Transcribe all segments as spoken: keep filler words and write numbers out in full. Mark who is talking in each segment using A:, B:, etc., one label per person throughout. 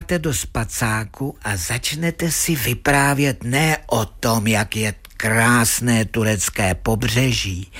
A: dáte do spacáku a začnete si vyprávět ne o tom, jak je krásné turecké pobřeží.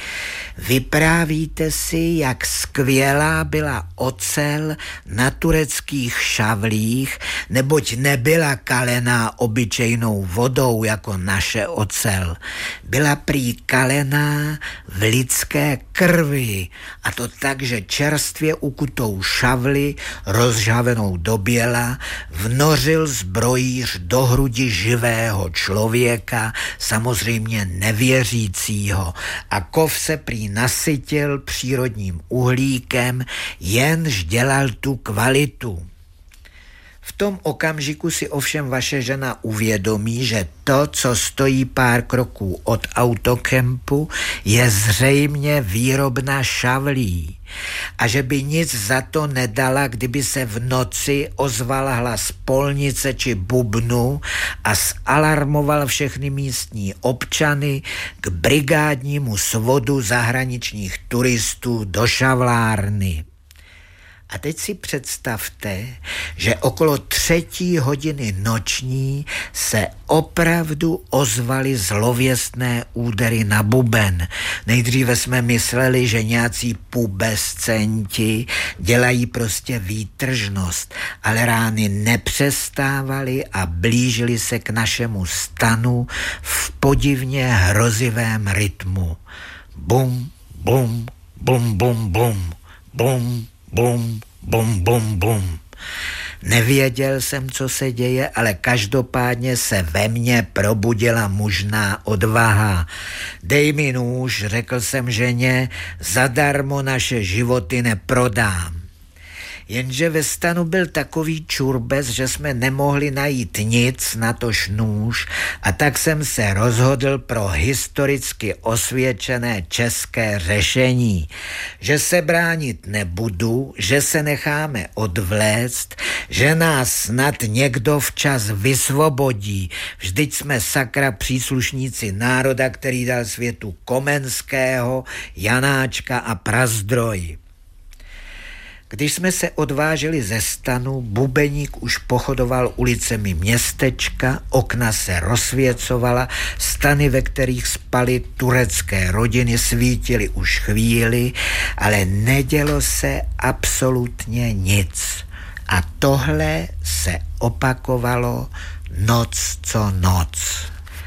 A: Vyprávíte si, jak skvělá byla ocel na tureckých šavlích, neboť nebyla kalená obyčejnou vodou jako naše ocel. Byla prý kalená v lidské krvi, a to tak, že čerstvě ukutou šavli, rozžhavenou do běla, vnořil zbrojíř do hrudi živého člověka, samozřejmě nevěřícího, a kov se prý nasytil přírodním uhlíkem, jenž dělal tu kvalitu. V tom okamžiku si ovšem vaše žena uvědomí, že to, co stojí pár kroků od autokempu, je zřejmě výrobna šavlí a že by nic za to nedala, kdyby se v noci ozval hlas polnice či bubnu a zalarmoval všechny místní občany k brigádnímu svodu zahraničních turistů do šavlárny. A teď si představte, že okolo třetí hodiny noční se opravdu ozvaly zlověstné údery na buben. Nejdříve jsme mysleli, že nějací pubescenti dělají prostě výtržnost, ale rány nepřestávaly a blížily se k našemu stanu v podivně hrozivém rytmu. Bum, bum, bum, bum, bum, bum, bum, bum, bum, bum. Nevěděl jsem, co se děje, ale každopádně se ve mně probudila mužná odvaha. Dej mi nůž, řekl jsem ženě, zadarmo naše životy neprodám. Jenže ve stanu byl takový čurbes, že jsme nemohli najít nic, natož nůž, a tak jsem se rozhodl pro historicky osvědčené české řešení, že se bránit nebudu, že se necháme odvléct, že nás snad někdo včas vysvobodí. Vždyť jsme sakra příslušníci národa, který dal světu Komenského, Janáčka a Prazdroj. Když jsme se odváželi ze stanu, bubeník už pochodoval ulicemi městečka, okna se rozsvěcovala, stany, ve kterých spaly turecké rodiny, svítily už chvíli, ale nedělo se absolutně nic. A tohle se opakovalo noc co noc.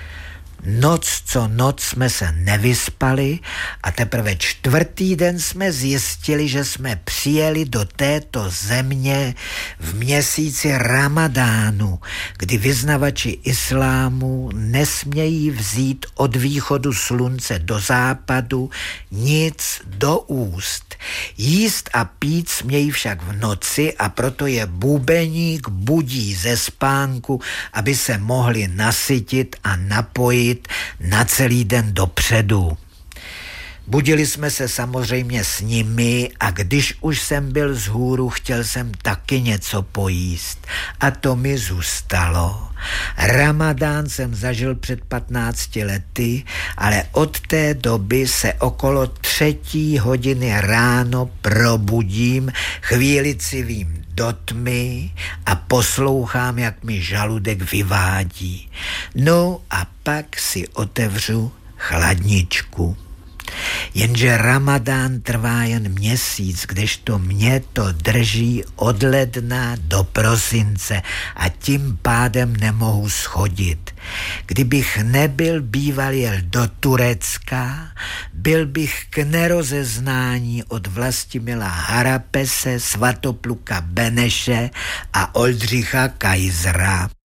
A: Noc co noc jsme se nevyspali a teprve čtvrtý den jsme zjistili, že jsme přijeli do této země v měsíci Ramadánu, kdy vyznavači islámu nesmějí vzít od východu slunce do západu nic do úst. Jíst a pít smějí však v noci, a proto je bubeník budí ze spánku, aby se mohli nasytit a napojit na celý den dopředu. Budili jsme se samozřejmě s nimi, a když už jsem byl vzhůru, chtěl jsem taky něco pojíst. A to mi zůstalo. Ramadán jsem zažil před patnácti lety, ale od té doby se okolo třetí hodiny ráno probudím, chvíli civím do tmy a poslouchám, jak mi žaludek vyvádí. No a pak si otevřu chladničku. Jenže Ramadán trvá jen měsíc, kdežto mě to drží od ledna do prosince a tím pádem nemohu schodit. Kdybych nebyl býval jel do Turecka, byl bych k nerozeznání od Vlastimila Harapese, Svatopluka Beneše a Oldřicha Kajzra.